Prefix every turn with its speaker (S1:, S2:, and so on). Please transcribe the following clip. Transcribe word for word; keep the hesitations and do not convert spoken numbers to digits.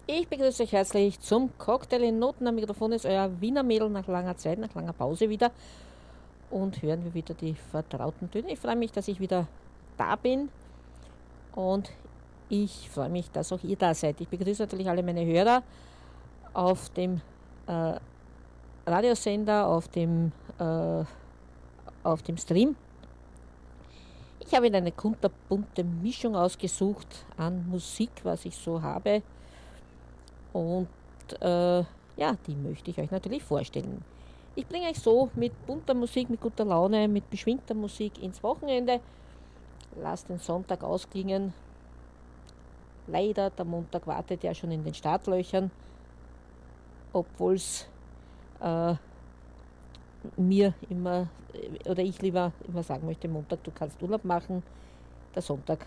S1: Ich begrüße euch herzlich zum Cocktail in Noten. Am Mikrofon ist euer Wiener Mädel nach langer Zeit, nach langer Pause wieder. Und hören wir wieder die vertrauten Töne. Ich freue mich, dass ich wieder da bin. Und ich freue mich, dass auch ihr da seid. Ich begrüße natürlich alle meine Hörer auf dem äh, Radiosender, auf dem, äh, auf dem Stream. Ich habe Ihnen eine kunterbunte Mischung ausgesucht an Musik, was ich so habe. Und äh, ja, die möchte ich euch natürlich vorstellen. Ich bringe euch so mit bunter Musik, mit guter Laune, mit beschwingter Musik ins Wochenende. Lasst den Sonntag ausklingen. Leider, der Montag wartet ja schon in den Startlöchern, obwohl es äh, mir immer, oder ich lieber immer sagen möchte, Montag, du kannst Urlaub machen. Der Sonntag